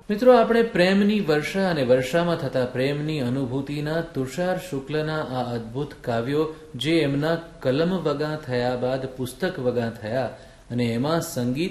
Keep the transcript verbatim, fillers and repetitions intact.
મિત્રો, આપણે પ્રેમની વર્ષા અને વર્ષામાં થતા પ્રેમની અનુભૂતિના તુષાર શુક્લના આ અદ્ભુત કાવ્યો, જે એમના કલમ વગા થયા બાદ પુસ્તક વગા થયા અને એમાં સંગીત